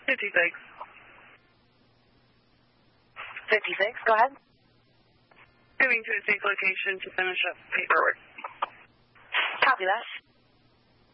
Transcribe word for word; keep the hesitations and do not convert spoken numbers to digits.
fifty-six. fifty-six, go ahead. Moving to a safe location to finish up paperwork. Copy that.